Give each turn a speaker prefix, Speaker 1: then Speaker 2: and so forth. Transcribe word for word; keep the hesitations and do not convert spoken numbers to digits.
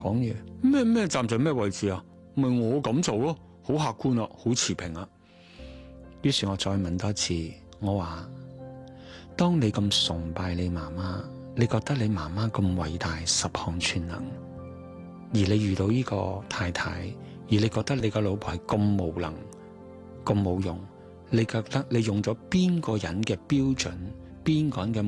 Speaker 1: 講嘢咩咩站在咩位置啊？咪我咁做咯，好客觀啊，好持平啊。於是我再問多次，我話：當你咁崇拜你媽媽，你覺得你媽媽咁偉大，十項全能，而你遇到呢個太太，而你覺得你個老婆係咁無能、咁冇用，你覺得你用咗邊個人嘅標準、邊個人嘅